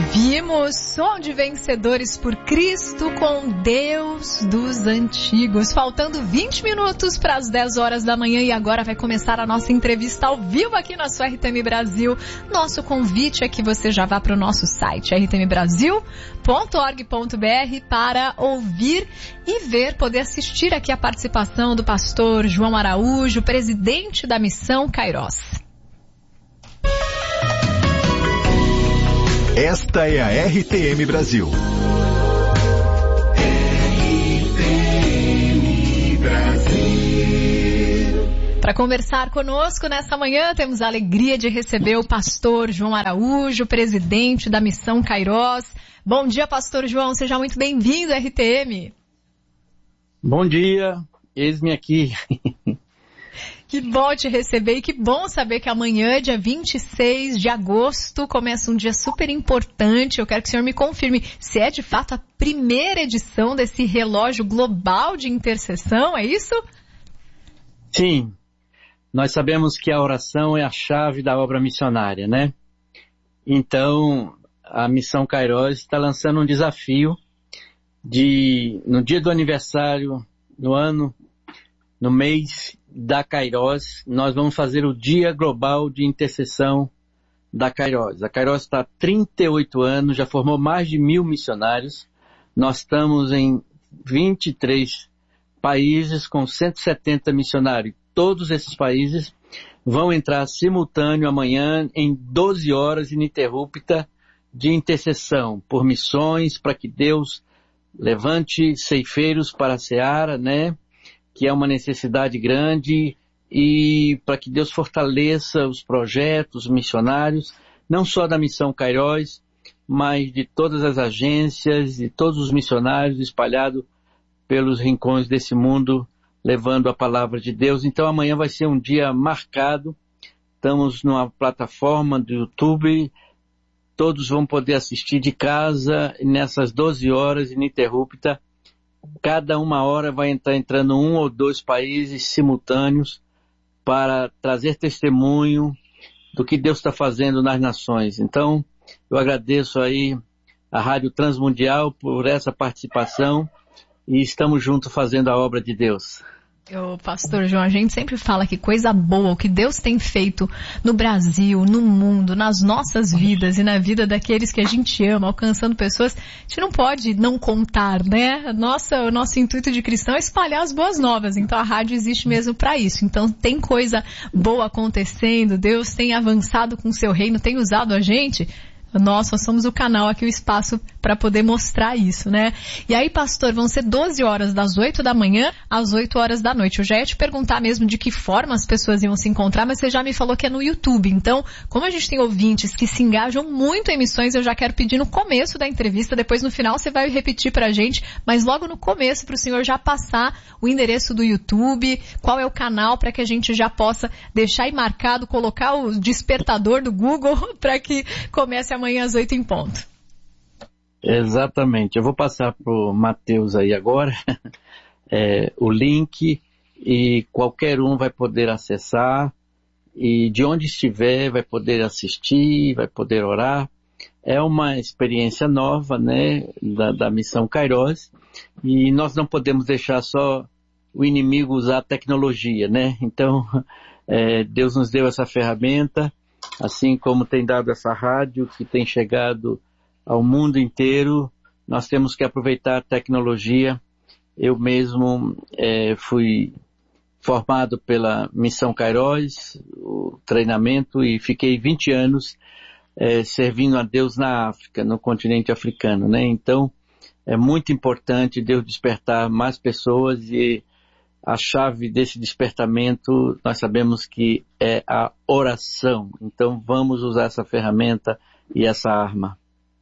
Ouvimos Som de Vencedores por Cristo com Deus dos Antigos. Faltando 20 minutos para as 10 horas da manhã e agora vai começar a nossa entrevista ao vivo aqui na sua RTM Brasil. Nosso convite é que você já vá para o nosso site rtmbrasil.org.br para ouvir e ver, poder assistir aqui a participação do pastor João Araújo, presidente da Missão Kairos. Esta é a RTM Brasil. RTM Brasil. Para conversar conosco nesta manhã, temos a alegria de receber o pastor João Araújo, presidente da Missão Kairos. Bom dia, pastor João, seja muito bem-vindo à RTM. Bom dia, eis-me aqui. Que bom te receber e que bom saber que amanhã, dia 26 de agosto, começa um dia super importante. Eu quero que o senhor me confirme se é de fato a primeira edição desse relógio global de intercessão, é isso? Sim, nós sabemos que a oração é a chave da obra missionária, né? Então, a Missão Kairos está lançando um desafio no dia do aniversário, no mês da Kairos, nós vamos fazer o Dia Global de Intercessão da Kairos. A Kairos está há 38 anos, já formou mais de 1.000 missionários. Nós estamos em 23 países com 170 missionários. Todos esses países vão entrar simultâneo amanhã em 12 horas ininterrupta de intercessão por missões, para que Deus levante ceifeiros para a seara, né? Que é uma necessidade grande, e para que Deus fortaleça os projetos missionários, não só da Missão Kairos, mas de todas as agências e todos os missionários espalhados pelos rincões desse mundo, levando a palavra de Deus. Então amanhã vai ser um dia marcado, estamos numa plataforma do YouTube, todos vão poder assistir de casa nessas 12 horas ininterrupta. Cada uma hora vai entrando 1 ou 2 países simultâneos para trazer testemunho do que Deus está fazendo nas nações. Então, eu agradeço aí a Rádio Transmundial por essa participação e estamos juntos fazendo a obra de Deus. Pastor João, a gente sempre fala que coisa boa, o que Deus tem feito no Brasil, no mundo, nas nossas vidas e na vida daqueles que a gente ama, alcançando pessoas, a gente não pode não contar, né? O nosso intuito de cristão é espalhar as boas novas, então a rádio existe mesmo para isso. Então tem coisa boa acontecendo, Deus tem avançado com o seu reino, tem usado a gente. Nós somos o canal aqui, o espaço para poder mostrar isso, né? E aí, pastor, vão ser 12 horas das 8 da manhã às 8 horas da noite. Eu já ia te perguntar mesmo de que forma as pessoas iam se encontrar, mas você já me falou que é no YouTube. Então, como a gente tem ouvintes que se engajam muito em missões, eu já quero pedir no começo da entrevista, depois no final você vai repetir pra gente, mas logo no começo pro senhor já passar o endereço do YouTube, qual é o canal para que a gente já possa deixar aí marcado, colocar o despertador do Google para que comece amanhã às 8 em ponto. Exatamente. Eu vou passar pro Mateus aí agora o link, e qualquer um vai poder acessar e de onde estiver vai poder assistir, vai poder orar. É uma experiência nova, né, da Missão Kairos, e nós não podemos deixar só o inimigo usar a tecnologia, né? Então, Deus nos deu essa ferramenta, assim como tem dado essa rádio que tem chegado ao mundo inteiro. Nós temos que aproveitar a tecnologia. Eu mesmo fui formado pela Missão Kairos, o treinamento, e fiquei 20 anos servindo a Deus na África, no continente africano, né? Então, é muito importante Deus despertar mais pessoas, e a chave desse despertamento nós sabemos que é a oração. Então vamos usar essa ferramenta e essa arma.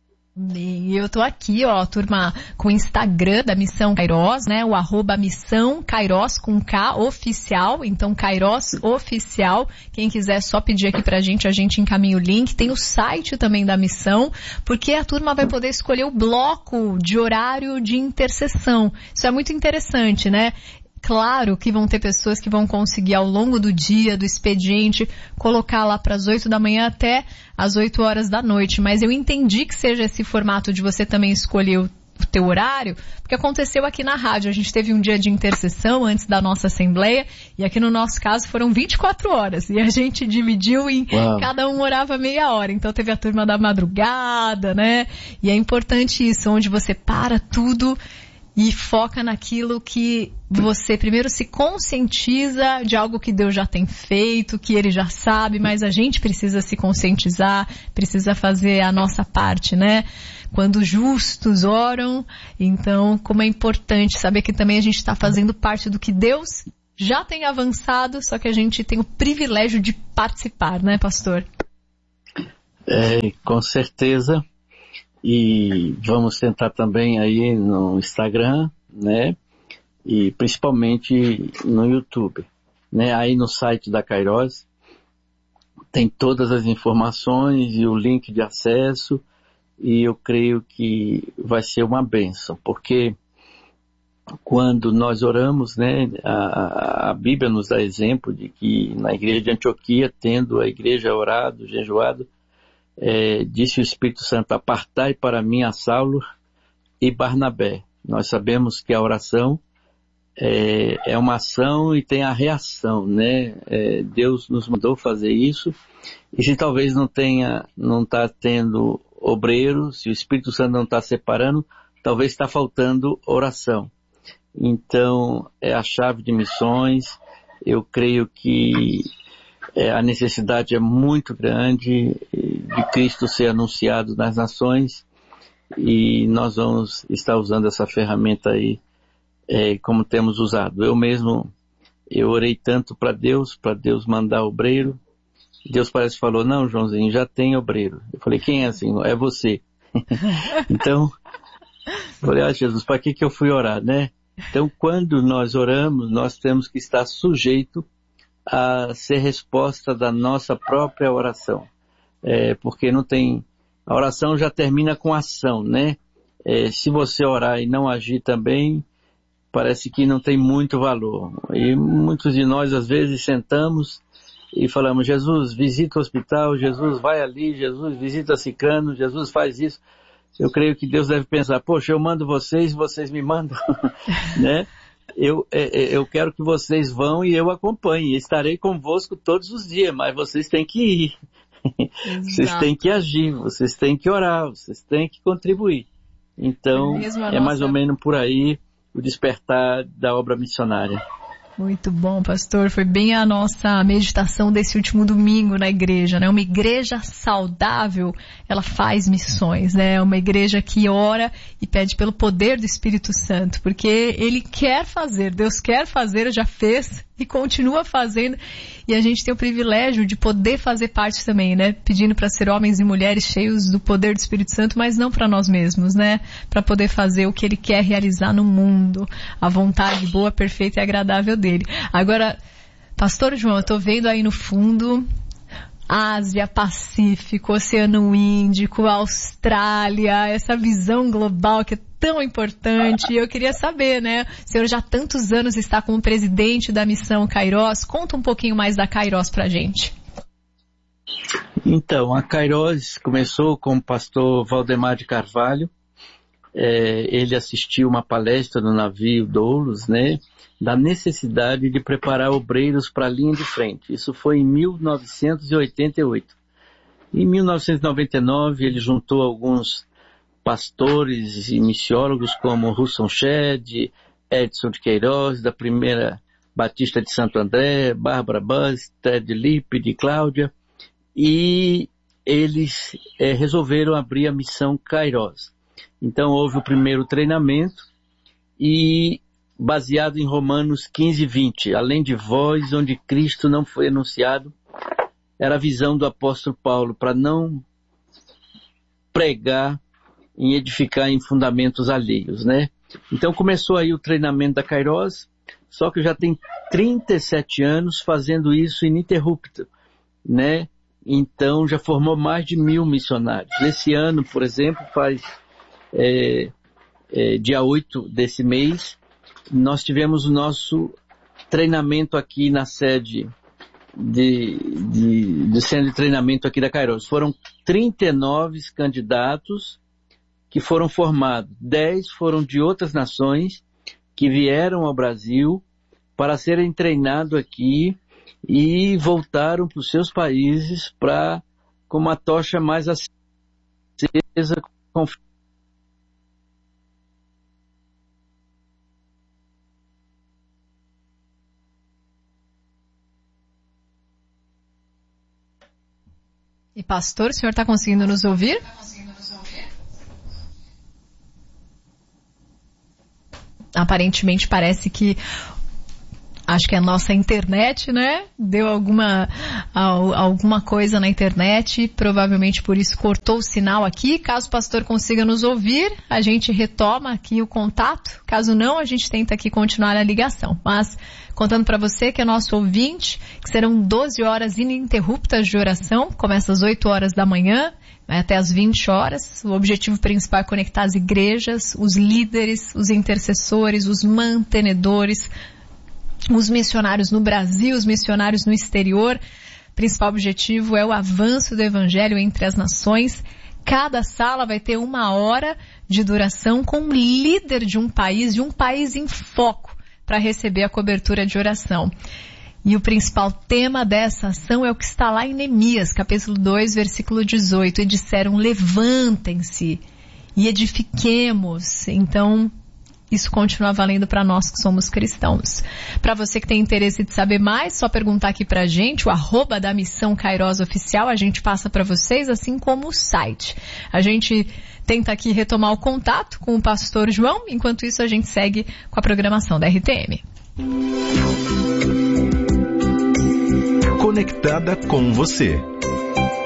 E eu tô aqui, turma, com o Instagram da Missão Kairos, né? O @Missão Kairos com K oficial. Então, Kairos oficial. Quem quiser só pedir aqui pra gente, a gente encaminha o link. Tem o site também da missão, porque a turma vai poder escolher o bloco de horário de intercessão. Isso é muito interessante, né? Claro que vão ter pessoas que vão conseguir ao longo do dia, do expediente, colocar lá para as 8 da manhã até as 8 horas da noite. Mas eu entendi que seja esse formato de você também escolher o teu horário, porque aconteceu aqui na rádio. A gente teve um dia de intercessão antes da nossa assembleia, e aqui no nosso caso foram 24 horas, e a gente dividiu em, cada um orava meia hora, então teve a turma da madrugada, né? E é importante isso, onde você para tudo e foca naquilo que você primeiro se conscientiza de algo que Deus já tem feito, que Ele já sabe, mas a gente precisa se conscientizar, precisa fazer a nossa parte, né? Quando justos oram, então como é importante saber que também a gente está fazendo parte do que Deus já tem avançado, só que a gente tem o privilégio de participar, né, pastor? Com certeza. E vamos tentar também aí no Instagram, né? E principalmente no YouTube, né? Aí no site da Kairos tem todas as informações e o link de acesso, e eu creio que vai ser uma bênção, porque quando nós oramos, né? A Bíblia nos dá exemplo de que na igreja de Antioquia, tendo a igreja orado, jejuado, disse o Espírito Santo: apartai para mim a Saulo e Barnabé. Nós sabemos que a oração é uma ação e tem a reação, né? Deus nos mandou fazer isso, e se talvez não está tendo obreiro, se o Espírito Santo não está separando, talvez está faltando oração. Então, é a chave de missões. Eu creio que a necessidade é muito grande de Cristo ser anunciado nas nações, e nós vamos estar usando essa ferramenta aí como temos usado. Eu orei tanto para Deus mandar obreiro. Deus parece que falou: não, Joãozinho, já tem obreiro. Eu falei: quem é, Senhor? É você. Então, eu falei: Jesus, para que eu fui orar, né? Então, quando nós oramos, nós temos que estar sujeito a ser resposta da nossa própria oração. Porque não tem... A oração já termina com ação, né? Se você orar e não agir também, parece que não tem muito valor. E muitos de nós, às vezes, sentamos e falamos: Jesus, visita o hospital, Jesus, vai ali, Jesus, visita ciclano, Jesus, faz isso. Eu creio que Deus deve pensar: poxa, eu mando vocês me mandam, né? Eu quero que vocês vão e eu acompanhe. Estarei convosco todos os dias, mas vocês têm que ir. Vocês têm que agir, vocês têm que orar, vocês têm que contribuir. Então, mais ou menos por aí o despertar da obra missionária. Muito bom, pastor. Foi bem a nossa meditação desse último domingo na igreja, né? Uma igreja saudável, ela faz missões, né? Uma igreja que ora e pede pelo poder do Espírito Santo, porque Ele quer fazer, Deus quer fazer, já fez e continua fazendo, e a gente tem o privilégio de poder fazer parte também, né? Pedindo para ser homens e mulheres cheios do poder do Espírito Santo, mas não para nós mesmos, né? Para poder fazer o que Ele quer realizar no mundo, a vontade boa, perfeita e agradável dele. Agora, pastor João, eu estou vendo aí no fundo Ásia, Pacífico, Oceano Índico, Austrália, essa visão global que é tão importante. Eu queria saber, né? O senhor já há tantos anos está como presidente da missão Kairos. Conta um pouquinho mais da Kairos pra gente. Então, a Kairos começou com o pastor Valdemar de Carvalho. Ele assistiu uma palestra no navio Doulos, né? Da necessidade de preparar obreiros para a linha de frente. Isso foi em 1988. Em 1999, ele juntou alguns pastores e missiólogos como Russell Shedd, Edson de Queiroz, da Primeira Batista de Santo André, Bárbara Buzz, Ted Lippe, de Cláudia, e eles resolveram abrir a missão Kairos. Então houve o primeiro treinamento, e baseado em Romanos 15:20, além de vós, onde Cristo não foi anunciado, era a visão do apóstolo Paulo, para não pregar em edificar em fundamentos alheios, né? Então começou aí o treinamento da Kairos, só que já tem 37 anos fazendo isso ininterrupto, né? Então já formou mais de 1.000 missionários. Nesse ano, por exemplo, faz dia 8 desse mês, nós tivemos o nosso treinamento aqui na sede do centro de treinamento aqui da Kairos. Foram 39 candidatos que foram formados. 10 foram de outras nações que vieram ao Brasil para serem treinados aqui e voltaram para os seus países com uma tocha mais acesa, com E pastor, o senhor está conseguindo nos ouvir? Aparentemente parece que, acho que a nossa internet, né? Deu alguma coisa na internet, provavelmente por isso cortou o sinal aqui. Caso o pastor consiga nos ouvir, a gente retoma aqui o contato. Caso não, a gente tenta aqui continuar a ligação. Mas, contando para você que é nosso ouvinte, que serão 12 horas ininterruptas de oração, começa às 8 horas da manhã, vai até às 20 horas. O objetivo principal é conectar as igrejas, os líderes, os intercessores, os mantenedores, os missionários no Brasil, os missionários no exterior. O principal objetivo é o avanço do evangelho entre as nações. Cada sala vai ter 1 hora de duração com um líder de um país em foco, para receber a cobertura de oração. E o principal tema dessa ação é o que está lá em Neemias, capítulo 2, versículo 18. E disseram, levantem-se e edifiquemos. Então, isso continua valendo para nós que somos cristãos. Para você que tem interesse de saber mais, só perguntar aqui pra gente, o @ da Missão Kairos Oficial, a gente passa para vocês, assim como o site. A gente tenta aqui retomar o contato com o pastor João, enquanto isso a gente segue com a programação da RTM. Conectada com você.